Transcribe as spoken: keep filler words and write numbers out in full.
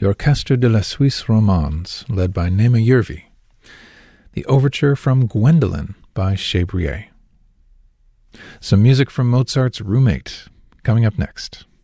Orchestre de la Suisse Romande, led by Nema Yervi. The Overture from Gwendolen by Chabrier. Some music from Mozart's Roommate, coming up next.